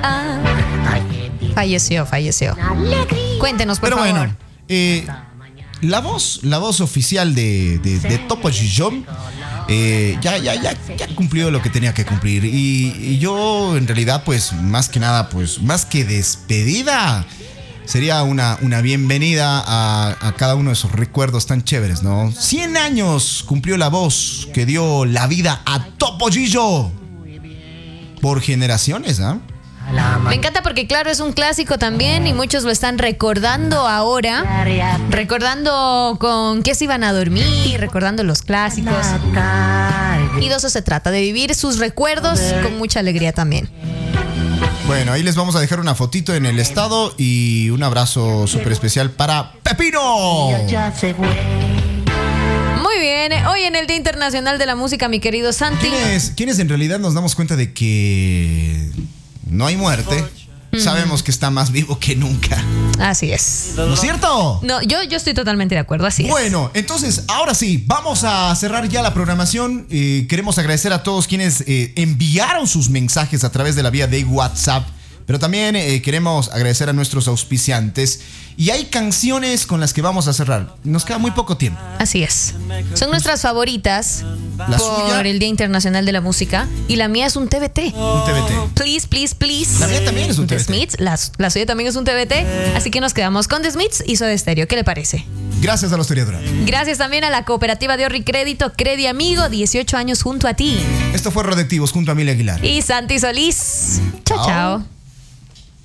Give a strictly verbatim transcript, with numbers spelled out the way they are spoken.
ah. Falleció, falleció. Cuéntenos, por Pero favor. bueno, eh, la voz, la voz oficial de, de, de Topo Gigio eh, ya, ya, ya, ya cumplió lo que tenía que cumplir. Y, y yo, en realidad, pues, más que nada, pues, más que despedida, sería una, una bienvenida a, a cada uno de esos recuerdos tan chéveres, ¿no? cien años cumplió la voz que dio la vida a Topo Gigio. Por generaciones, ¿ah? ¿eh? Me encanta porque, claro, es un clásico también y muchos lo están recordando ahora, recordando con qué se iban a dormir, recordando los clásicos. Y de eso se trata, de vivir sus recuerdos con mucha alegría también. Bueno, ahí les vamos a dejar una fotito en el estado y un abrazo súper especial para Pepino. Muy bien, hoy en el Día Internacional de la Música, mi querido Santi. ¿Quiénes, quiénes en realidad nos damos cuenta de que no hay muerte? Mm. Sabemos que está más vivo que nunca. Así es. ¿No es cierto? No, yo, yo estoy totalmente de acuerdo, así bueno, es. Bueno, entonces, ahora sí, vamos a cerrar ya la programación. Eh, queremos agradecer a todos quienes eh, enviaron sus mensajes a través de la vía de WhatsApp. Pero también eh, queremos agradecer a nuestros auspiciantes. Y hay canciones con las que vamos a cerrar. Nos queda muy poco tiempo. Así es. Son nuestras favoritas la por suya, el Día Internacional de la Música. Y la mía es un T B T. Un T B T. Please, please, please. La mía también es un T B T. The Smiths, la, la suya también es un T B T. Así que nos quedamos con The Smiths y Soda Stereo. ¿Qué le parece? Gracias a la Hostería Durán. Gracias también a la cooperativa de ahorro y crédito Credi Amigo, dieciocho años junto a ti. Esto fue Radioactivos junto a Emilia Aguilar. Y Santi Solís. Chao, chao. chao.